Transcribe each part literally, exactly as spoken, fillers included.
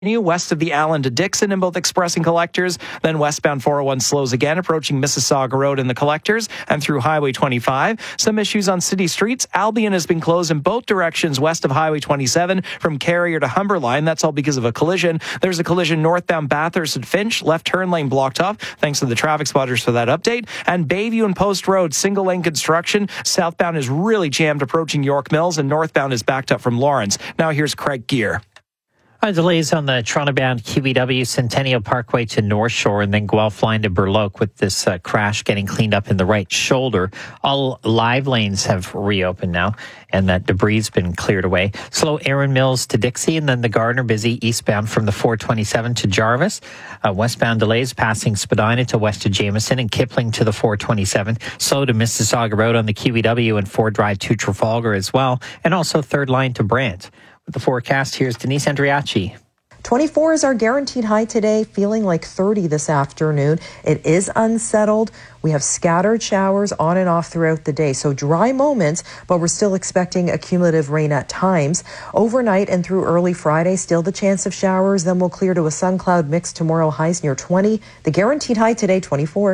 west of the Allen to Dixon in both express and collectors. Then westbound four oh one slows again, approaching Mississauga Road in the collectors and through Highway twenty-five. Some issues on city streets. Albion has been closed in both directions west of Highway twenty-seven from Carrier to Humberline. That's all because of a collision. There's a collision northbound Bathurst and Finch. Left turn lane blocked off. Thanks to the traffic spotters for that update. And Bayview and Post Road, single lane construction. Southbound is really jammed approaching York Mills, and northbound is backed up from Lawrence. Now here's Craig Gear. Uh, delays on the Toronto-bound Q E W Centennial Parkway to North Shore and then Guelph line to Burloak with this uh, crash getting cleaned up in the right shoulder. All live lanes have reopened now and that debris has been cleared away. Slow Erin Mills to Dixie and then the Gardner busy eastbound from the four twenty-seven to Jarvis. Uh, westbound delays passing Spadina to west of Jameson and Kipling to the four twenty-seven. Slow to Mississauga Road on the Q E W and Ford Drive to Trafalgar as well. And also third line to Brant. With the forecast, here's Denise Andriachi. twenty-four is our guaranteed high today, feeling like thirty this afternoon. It is unsettled. We have scattered showers on and off throughout the day, so dry moments, but we're still expecting accumulative rain at times. Overnight and through early Friday, still the chance of showers, then we'll clear to a sun cloud mix tomorrow, highs near twenty. The guaranteed high today, twenty-four.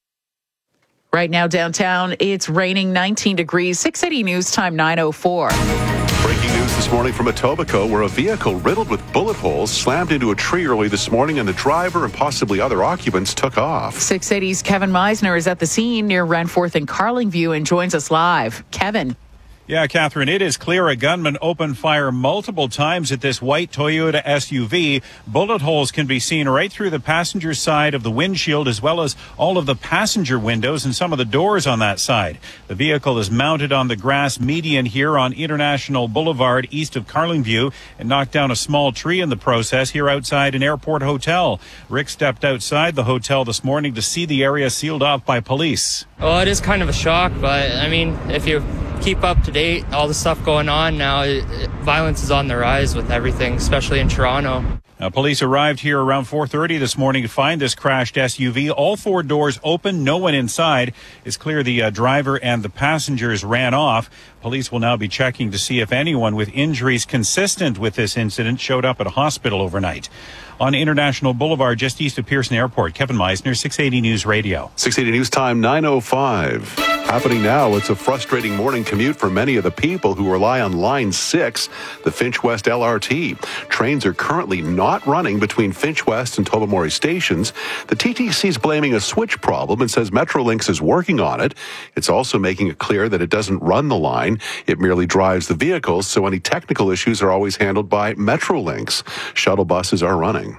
Right now downtown, it's raining nineteen degrees. six eighty News Time nine oh four. Breaking news this morning from Etobicoke, where a vehicle riddled with bullet holes slammed into a tree early this morning and the driver and possibly other occupants took off. six eighty's Kevin Meisner is at the scene near Renforth and Carlingview and joins us live. Kevin. Yeah, Catherine, it is clear a gunman opened fire multiple times at this white Toyota S U V. Bullet holes can be seen right through the passenger side of the windshield as well as all of the passenger windows and some of the doors on that side. The vehicle is mounted on the grass median here on International Boulevard east of Carlingview and knocked down a small tree in the process here outside an airport hotel. Rick stepped outside the hotel this morning to see the area sealed off by police. Well, it is kind of a shock, but I mean, if you keep up to date, all the stuff going on now, it, it, violence is on the rise with everything, especially in Toronto. Now, police arrived here around four thirty this morning to find this crashed S U V. All four doors open, no one inside. It's clear the uh, driver and the passengers ran off. Police will now be checking to see if anyone with injuries consistent with this incident showed up at a hospital overnight. On International Boulevard, just east of Pearson Airport, Kevin Meisner, six eighty News Radio. six eighty News Time nine oh five. Happening now, it's a frustrating morning commute for many of the people who rely on Line six, the Finch West L R T. Trains are currently not running between Finch West and Tobermory stations. The T T C is blaming a switch problem and says Metrolinx is working on it. It's also making it clear that it doesn't run the line. It merely drives the vehicles, so any technical issues are always handled by Metrolinx. Shuttle buses are running.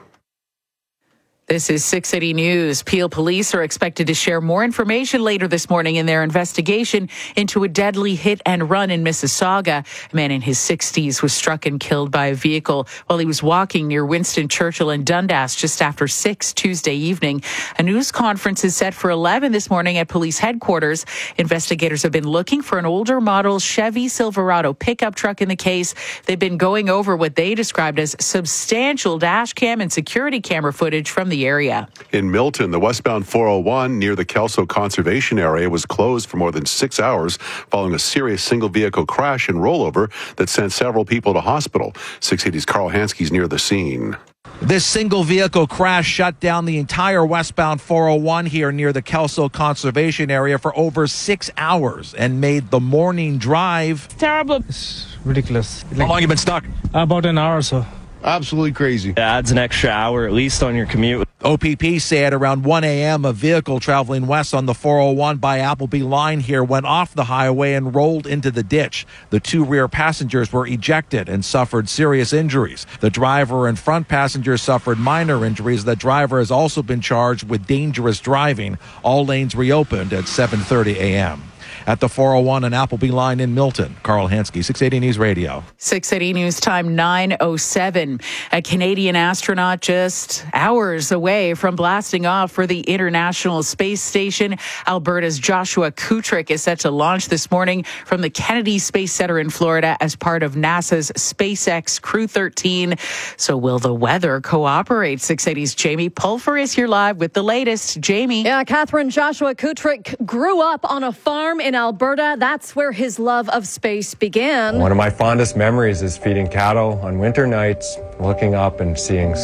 This is six eighty News. Peel police are expected to share more information later this morning in their investigation into a deadly hit and run in Mississauga. A man in his sixties was struck and killed by a vehicle while he was walking near Winston Churchill and Dundas just after six Tuesday evening. A news conference is set for eleven this morning at police headquarters. Investigators have been looking for an older model Chevy Silverado pickup truck in the case. They've been going over what they described as substantial dash cam and security camera footage from the area. In Milton, the westbound four oh one near the Kelso Conservation Area was closed for more than six hours following a serious single vehicle crash and rollover that sent several people to hospital. six eighty's Carl Hansky's near the scene. This single vehicle crash shut down the entire westbound four oh one here near the Kelso Conservation Area for over six hours and made the morning drive It's terrible. It's ridiculous. How long have you been stuck? About an hour or so. Absolutely crazy. It adds an extra hour at least on your commute. O P P say at around one a.m. a vehicle traveling west on the four oh one by Appleby line here went off the highway and rolled into the ditch. The two rear passengers were ejected and suffered serious injuries. The driver and front passengers suffered minor injuries. The driver has also been charged with dangerous driving. All lanes reopened at seven thirty a.m. At the four oh one and Appleby line in Milton, Carl Hansky, six eighty News Radio. six eighty News Time nine oh seven. A Canadian astronaut just hours away from blasting off for the International Space Station. Alberta's Joshua Kutrick is set to launch this morning from the Kennedy Space Center in Florida as part of NASA's SpaceX Crew thirteen. So will the weather cooperate? six eighty's Jamie Pulfer is here live with the latest. Jamie. Yeah, Catherine, Joshua Kutrick grew up on a farm in Alberta, that's where his love of space began. One of my fondest memories is feeding cattle on winter nights, looking up and seeing